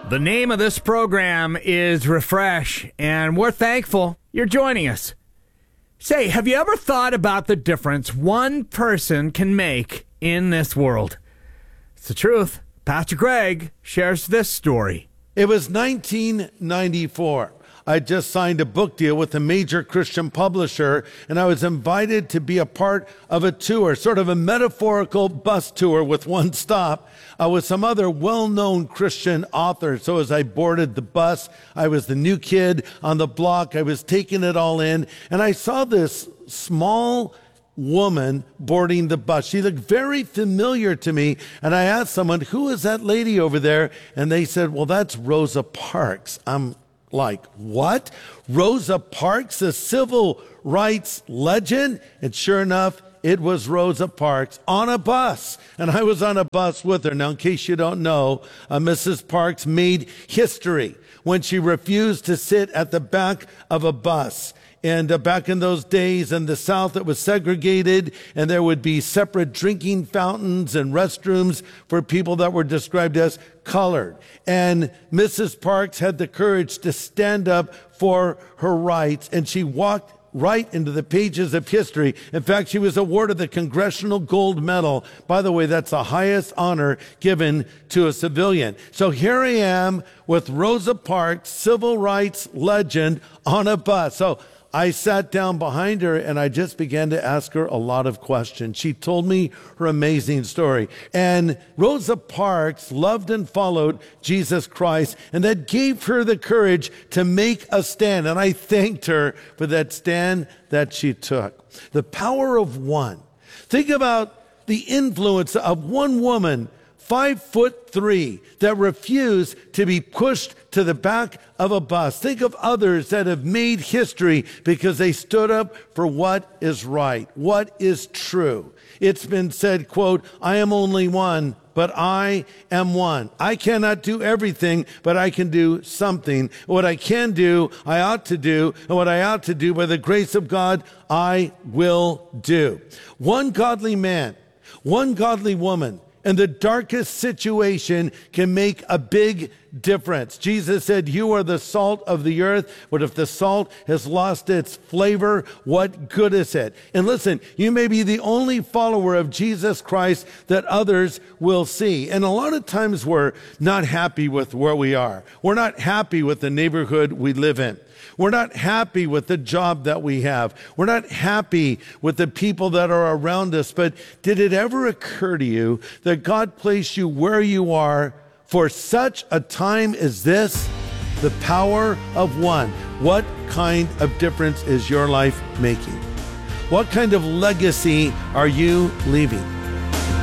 The name of this program is Refresh, and we're thankful you're joining us. Say, have you ever thought about the difference one person can make in this world? It's the truth. Pastor Greg shares this story. It was 1994. I just signed a book deal with a major Christian publisher, and I was invited to be a part of a tour, sort of a metaphorical bus tour with one stop with some other well-known Christian authors. So as I boarded the bus, I was the new kid on the block. I was taking it all in, and I saw this small woman boarding the bus. She looked very familiar to me, and I asked someone, "Who is that lady over there?" And they said, "Well, that's Rosa Parks." I'm like, what? Rosa Parks, the civil rights legend? And sure enough, it was Rosa Parks on a bus. And I was on a bus with her. Now, in case you don't know, Mrs. Parks made history when she refused to sit at the back of a bus. And back in those days in the South, it was segregated, and there would be separate drinking fountains and restrooms for people that were described as colored. And Mrs. Parks had the courage to stand up for her rights, and she walked right into the pages of history. In fact, she was awarded the Congressional Gold Medal. By the way, that's the highest honor given to a civilian. So here I am with Rosa Parks, civil rights legend, on a bus. So I sat down behind her and I just began to ask her a lot of questions. She told me her amazing story. And Rosa Parks loved and followed Jesus Christ, and that gave her the courage to make a stand. And I thanked her for that stand that she took. The power of one. Think about the influence of one woman, 5'3", that refused to be pushed to the back of a bus. Think of others that have made history because they stood up for what is right, what is true. It's been said, quote, "I am only one, but I am one. I cannot do everything, but I can do something. What I can do, I ought to do, and what I ought to do by the grace of God, I will do." One godly man, one godly woman, and the darkest situation can make a big difference. Jesus said, "You are the salt of the earth, but if the salt has lost its flavor, what good is it?" And listen, you may be the only follower of Jesus Christ that others will see. And a lot of times we're not happy with where we are. We're not happy with the neighborhood we live in. We're not happy with the job that we have. We're not happy with the people that are around us. But did it ever occur to you that God placed you where you are for such a time as this? The power of one. What kind of difference is your life making? What kind of legacy are you leaving?